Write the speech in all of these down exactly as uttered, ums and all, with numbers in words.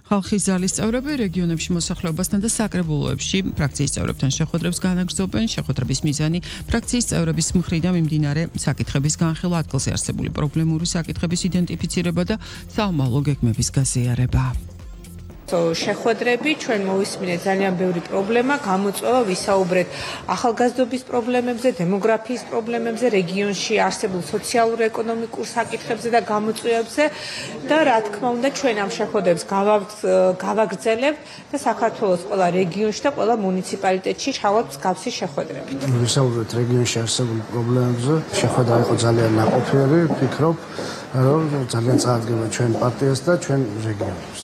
ხალხის ზალის წევრები რეგიონებში მოსახლეობასთან და საკრებულოებში ფრაქციის წევრებთან შეხვედრებს განაგრძობენ. შეხვედრების მიზანი ფრაქციის წევრების მხრიდან მიმდინარე საკითხების განხილვა, ადგილზე არსებული პრობლემური საკითხების იდენტიფიცირება და საომალო გეგმების გაზიარება. შეხვედრები ჩვენ მოვისმინეთ ძალიან ბევრი პრობლემა, გამოწვევა ვისაუბრეთ ახალგაზრდობის პრობლემებზე, დემოგრაფიის პრობლემებზე, რეგიონში არსებულ სოციალურ-ეკონომიკურ საკითხებზე და გამოწვევებზე და რა თქმა უნდა ჩვენ ამ შეხვედრებს გავაგრძელებთ და საქართველოს ყველა რეგიონში და ყველა მუნიციპალიტეტში ჩავალთ მსგავსი შეხვედრები. ვისაუბრეთ რეგიონში არსებულ პრობლემებზე, შეხვედრა იყო ძალიან ნაყოფიერი, ვფიქრობ, რომ ძალიან წაადგება ჩვენ პარტიას და ჩვენ რეგიონს.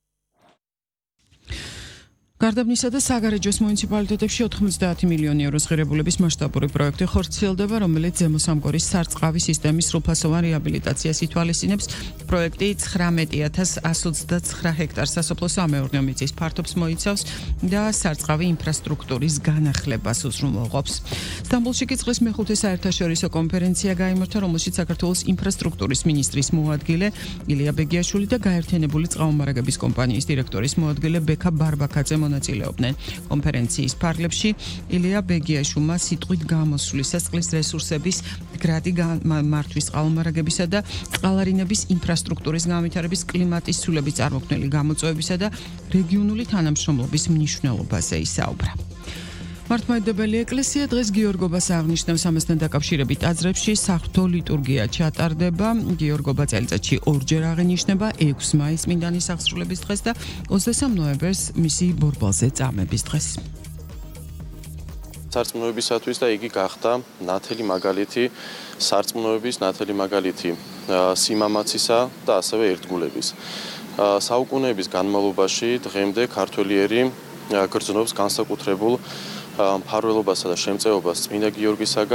გარდაბნისა და საგარეჯოს მუნიციპალიტეტებში ოთხმოცდაათი მილიონი ევროს ღირებულების მასშტაბური პროექტი ხორციელდება, რომელიც ზემოსამგორის სარწყავი სისტემის სრულფასოვან რეაბილიტაციას ითვალისწინებს. პროექტი ცხრამეტი ათას ასს ოცდაცხრა ჰექტარ სასოფლო-სამეურნეო მიწის ფართობს მოიცავს და სარწყავი ინფრასტრუქტურის განახლებას უზრუნველყოფს. სტამბოლში კი წყლის მეხუთე საერთაშორისო კონფერენცია გაიმართა, რომელშიც საქართველოს ინფრასტრუქტურის მინისტრის მოადგილე ილია ბეგიაშვილი და გაერთიანებული წყალმომარაგების კომპანიის დირექტორის მოადგილე ბექა ბარბაკაძე მონაწილეობდნენ. კონფერენციის ფარგლებში ილია ბეგიაშვილმა სიტყვით გამოსვლისა, წყლის რესურსების მდგრადი მართვის, წყალმომარაგებისა და წყალარინების ინფრასტრუქტურის განვითარების, კლიმატის ცვლილების წარმოქმნილი გამოწვევებისა და რეგიონული თანამშრომლობის მნიშვნელობაზე ისაუბრა. მართლმადიდებელი ეკლესია დღეს გიორგობას აღნიშნავს. ამასთან დაკავშირებით ტაძრებში საღვთო ლიტურგია ჩატარდება. გიორგობა წელიწადში ორჯერ აღინიშნება, ექვსი მაისს წმინდანის აღსრულების დღეს და ოცდასამ ნოემბერს მისი ბორბალზე წამების დღეს. სარწმუნოებისათვის და იგი გახდა ნათელი მაგალითი, სარწმუნოების ნათელი მაგალითი სიმამაცისა და ასევე ერთგულების. საუკუნეების განმავლობაში დღემდე ქართველი ერი გრძნობს განსაკუთრებულ მფარველობასა და შემწეობას წმინდა გიორგისაგან.